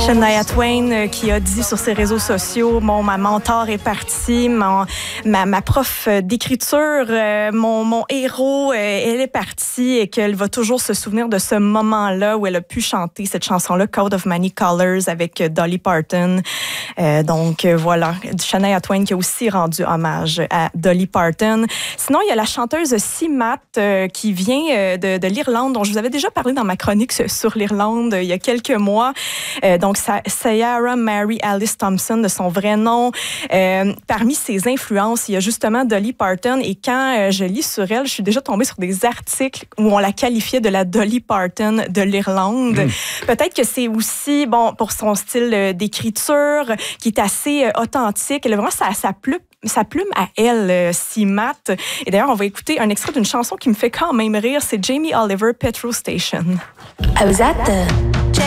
Shania Twain qui a dit sur ses réseaux sociaux, ma mentor est partie, ma prof d'écriture, mon héros, elle est partie et qu'elle va toujours se souvenir de ce moment-là où elle a pu chanter cette chanson-là, Coat of Many Colors, avec Dolly Parton. Donc voilà, Shania Twain qui a aussi rendu hommage à Dolly Parton. Sinon, il y a la chanteuse Simat qui vient de l'Irlande, dont je vous avais déjà parlé dans ma chronique sur l'Irlande il y a quelques mois. Donc, Sarah Mary Alice Thompson, de son vrai nom. Parmi ses influences, il y a justement Dolly Parton. Et quand je lis sur elle, je suis déjà tombée sur des articles où on la qualifiait de la Dolly Parton de l'Irlande. Peut-être que c'est aussi, pour son style d'écriture, qui est assez authentique. Elle a vraiment sa plume à elle, Simat. Et d'ailleurs, on va écouter un extrait d'une chanson qui me fait quand même rire. C'est Jamie Oliver, Petrol Station. I was at the